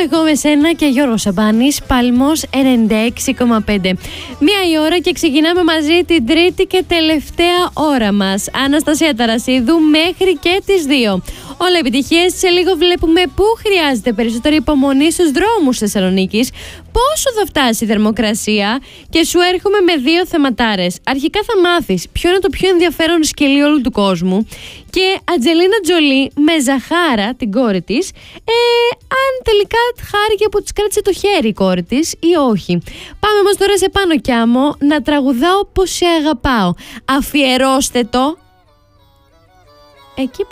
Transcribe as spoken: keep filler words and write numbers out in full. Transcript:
εγώ με σένα και Γιώργο Σαμπάνης, Παλμός ενενήντα έξι κόμμα πέντε. Μία η ώρα και ξεκινάμε μαζί την τρίτη και τελευταία ώρα μας. Αναστασία Ταρασίδου μέχρι και τις δύο. Όλα επιτυχίες. Σε λίγο βλέπουμε πού χρειάζεται περισσότερη υπομονή στους δρόμους της Θεσσαλονίκης, πόσο θα φτάσει η θερμοκρασία και σου έρχομαι με δύο θεματάρες. Αρχικά θα μάθεις ποιο είναι το πιο ενδιαφέρον σκυλί όλου του κόσμου και Αντζελίνα Τζολί με Ζαχάρα, την κόρη της, ε, αν τελικά χάρηκε που της κράτησε το χέρι η κόρη της ή όχι. Πάμε όμως τώρα σε Πάνο Κιάμο να τραγουδάω πως σε αγαπάω. Αφιερώστε το εκεί που